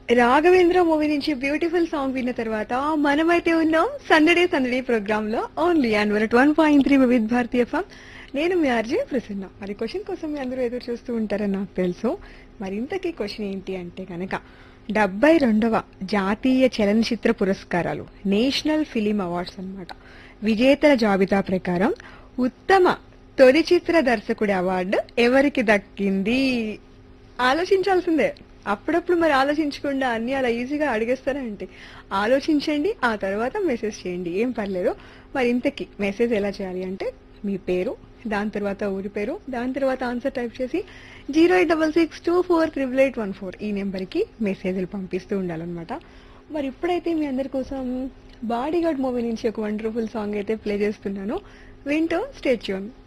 Raghavendra movie నుంచి beautiful song విన్న తర్వాత మనమైతే ఉన్నాం సందడే సందడి ప్రోగ్రామ్ లో only and 1.3 Vividh Bharatiya form. నేను మీ ఆర్జే ప్రసన్న. మరి క్వశ్చన్ కోసం మీ అందరూ ఎదురు చూస్తూ ఉంటారని నాకు తెలుసు. మరి ఇంతకీ క్వశ్చన్ ఏంటి అంటే కనుక 72వ జాతీయ చలనచిత్ర పురస్కారాలు నేషనల్ ఫిలిం అవార్డ్స్ అన్నమాట. విజేతల జాబితా ప్రకారం ఉత్తమ తొలి చిత్ర దర్శకుడి అవార్డు ఎవరికి దక్కింది? ఆలోచించాల్సిందే. అప్పుడప్పుడు మరి ఆలోచించకుండా అన్ని అలా ఈజీగా అడిగేస్తారంటే ఆలోచించండి, ఆ తర్వాత మెసేజ్ చేయండి, ఏం పర్లేదు. మరి ఇంతకీ మెసేజ్ ఎలా చేయాలి అంటే మీ పేరు, దాని తర్వాత ఊరి పేరు, దాని తర్వాత ఆన్సర్ టైప్ చేసి 08662438814 ఈ నెంబర్కి మెసేజ్లు పంపిస్తూ ఉండాలన్నమాట. మరి ఇప్పుడైతే మీ అందరి కోసం బాడీగార్డ్ మూవీ నుంచి ఒక వండర్ఫుల్ సాంగ్ అయితే ప్లే చేస్తున్నాను. వింటూ స్టే ట్యూన్.